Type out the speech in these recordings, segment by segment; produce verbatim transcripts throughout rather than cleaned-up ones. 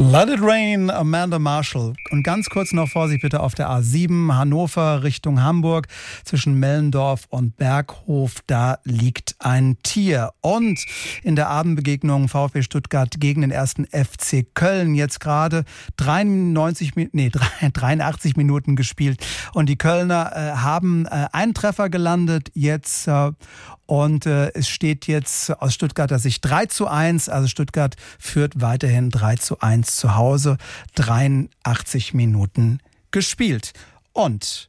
Let It Rain, Amanda Marshall. Und ganz kurz noch Vorsicht bitte auf der A sieben, Hannover Richtung Hamburg, zwischen Mellendorf und Berghof, da liegt ein Tier. Und in der Abendbegegnung VfB Stuttgart gegen den ersten F C Köln jetzt gerade dreiundneunzig, nee, dreiundachtzig Minuten gespielt. Und die Kölner äh, haben äh, einen Treffer gelandet jetzt äh, und äh, es steht jetzt aus Stuttgarter Sicht drei zu eins, also Stuttgart führt weiterhin drei zu eins zu Hause, dreiundachtzig Minuten gespielt. Und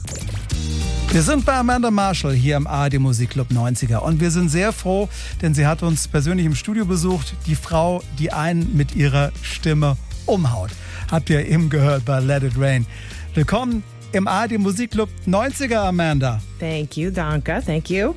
wir sind bei Amanda Marshall hier im A R D Musikclub neunziger und wir sind sehr froh, denn sie hat uns persönlich im Studio besucht, die Frau, die einen mit ihrer Stimme umhaut. Habt ihr eben gehört bei Let It Rain. Willkommen im A R D Musikclub neunziger, Amanda. Thank you, Danke. Thank you.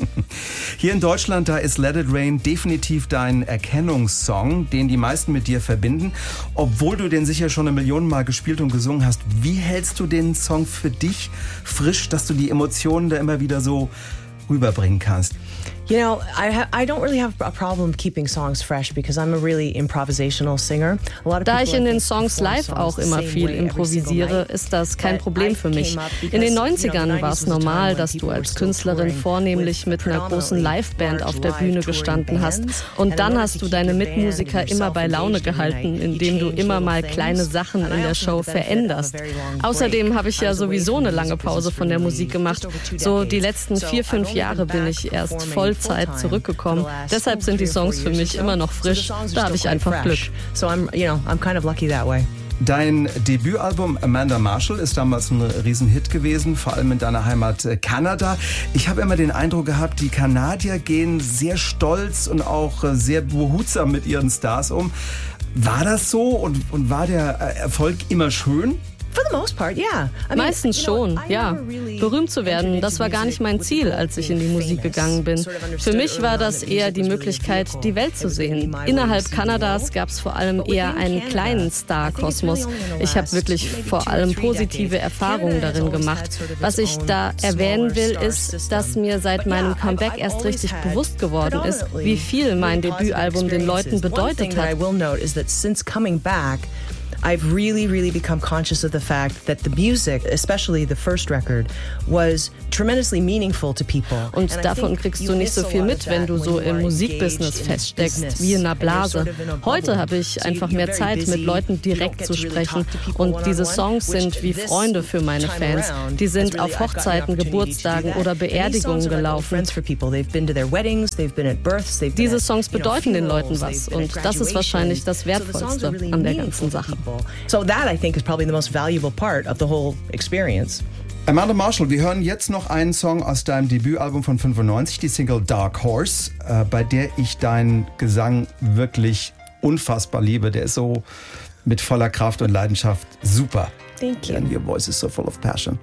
Hier in Deutschland, da ist Let It Rain definitiv dein Erkennungssong, den die meisten mit dir verbinden. Obwohl du den sicher schon eine Million Mal gespielt und gesungen hast. Wie hältst du den Song für dich frisch, dass du die Emotionen da immer wieder so rüberbringen kannst? You know, I ha- I don't really have a problem keeping songs fresh because I'm a really improvisational singer. A lot of Da ich in den people, I think, Songs perform live songs auch the immer same viel way every improvisiere, single night. ist das kein But Problem I für mich. came up In because, den you know, neunzigern the war es nineties was a time normal, when dass du people were als still Künstlerin touring vornehmlich with mit einer großen predominantly Liveband auf der large Bühne live gestanden hast. touring Und bands. dann And hast du in order to deine keep your band Mitmusiker and immer yourself bei Laune engaged every gehalten, night, you indem du change immer little mal things. kleine Sachen And in I der also Show had the benefit of a veränderst. very long break. Außerdem habe ich I ja was away sowieso from eine the lange music Pause business von der for Musik really gemacht. just over two So die decades. letzten So vier, I've fünf only Jahre been bin back ich erst performing Vollzeit full-time zurückgekommen. for the last Deshalb sind die three or four Songs für years mich or so. immer noch So the frisch. songs are Da habe still ich quite einfach Glück. fresh. So I'm, you know, I'm kind of lucky that way. Dein Debütalbum Amanda Marshall ist damals ein Riesenhit gewesen, vor allem in deiner Heimat Kanada. Ich habe immer den Eindruck gehabt, die Kanadier gehen sehr stolz und auch sehr behutsam mit ihren Stars um. War das so und, und war der Erfolg immer schön? For the most part, yeah. I mean, Meistens you know, schon, I ja. never really Berühmt zu werden, entered das into war gar nicht music mein with Ziel, the goal als of ich in die being Musik famous. gegangen bin. Sort of Für understood mich war early on das that eher music die was really a Möglichkeit, vehicle. die Welt zu It was gonna be sehen. my way to Innerhalb see the Kanadas world. gab es vor allem But eher within einen Canada, kleinen I think it's Star-Kosmos. really only in the Ich habe last wirklich maybe vor two or allem three positive decades. Erfahrungen Canada has darin always gemacht. had sort of Was its ich own da erwähnen smaller will, star ist, system. dass mir seit But meinem yeah, I've- Comeback I've erst always richtig had bewusst geworden ist, predominantly wie viel mein really positive Debütalbum den Leuten experiences. One thing bedeutet that I hat. will note is that since coming back, I've really, really become conscious of the fact that the music, especially the first record, was tremendously meaningful to people. Und And I davon think kriegst you du nicht miss so a viel lot mit, of wenn that du when so you are im engaged Musikbusiness in feststeckst, business wie in einer and you're Blase. sort of in a bubble. Heute habe ich So you- einfach you're mehr very Zeit, mit busy. Leuten You don't direkt get zu to really sprechen. talk to people Und diese one-on-one, Songs which sind wie this Freunde für meine time Fans. around Die has sind really- auf I've gotten the Hochzeiten, opportunity to do Geburtstagen that. oder And these Beerdigungen songs are like old gelaufen. friends for people. They've been to their weddings, they've been at births, they've been Diese at, Songs you know, bedeuten den Leuten funerals, was. they've been at Und das ist wahrscheinlich das graduations. So the songs Wertvollste are really an der meaningful ganzen to Sache. people. So that, I think, is probably the most valuable part of the whole experience. Amanda Marshall, wir hören jetzt noch einen Song aus deinem Debütalbum von fünfundneunzig, die Single Dark Horse, äh, bei der ich deinen Gesang wirklich unfassbar liebe. Der ist so mit voller Kraft und Leidenschaft super. Thank you. And your voice is so full of passion.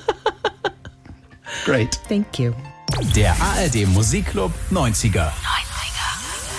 Great. Thank you. Der A R D Musikclub neunziger.